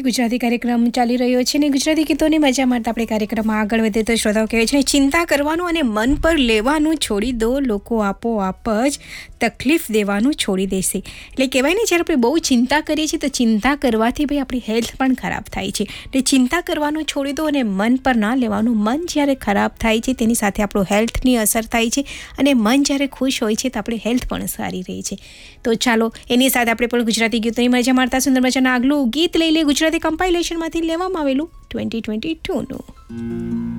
ગુજરાતી કાર્યક્રમ ચાલી રહ્યો છે ને ગુજરાતી ગીતોની મજા મારતા આપણે કાર્યક્રમમાં આગળ વધે તો શ્રોતાઓ કહે છે ચિંતા કરવાનું અને મન પર લેવાનું છોડી દો, લોકો આપોઆપ જ તકલીફ દેવાનું છોડી દેશે. એટલે કહેવાય ને, જ્યારે આપણે બહુ ચિંતા કરીએ છીએ તો ચિંતા કરવાથી ભાઈ આપણી હેલ્થ પણ ખરાબ થાય છે. એટલે ચિંતા કરવાનું છોડી દો અને મન પર ના લેવાનું. મન જ્યારે ખરાબ થાય છે તેની સાથે આપણું હેલ્થની અસર થાય છે અને મન જ્યારે ખુશ હોય છે તો આપણી હેલ્થ પણ સારી રહે છે. તો ચાલો એની સાથે આપણે પણ ગુજરાતી ગીતોની મજા મારતા સુંદર મજાના આગલું ગીત લઈ લે ગુજરાતી કમ્પાઇલેશનમાંથી લેવામાં આવેલું 2022નું.